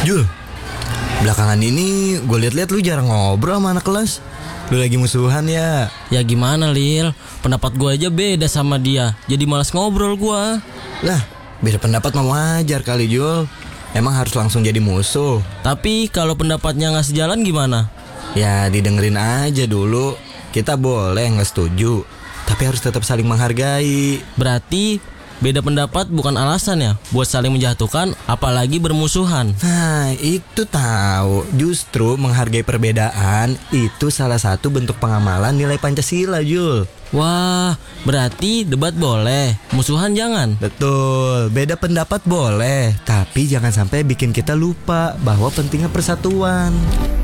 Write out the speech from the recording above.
Jul, belakangan ini gue liat-liat lu jarang ngobrol sama anak kelas. Lu lagi musuhan ya? Ya gimana Lil, pendapat gue aja beda sama dia, jadi malas ngobrol gue. Lah, beda pendapat mah wajar kali Jul. Emang harus langsung jadi musuh? Tapi kalau pendapatnya gak sejalan gimana? Ya didengerin aja dulu. Kita boleh gak setuju, tapi harus tetap saling menghargai. Berarti beda pendapat bukan alasan ya buat saling menjatuhkan, apalagi bermusuhan. Nah itu tahu, justru menghargai perbedaan itu salah satu bentuk pengamalan nilai Pancasila Jul. Wah, berarti debat boleh, musuhan jangan. Betul, beda pendapat boleh, tapi jangan sampai bikin kita lupa bahwa pentingnya persatuan.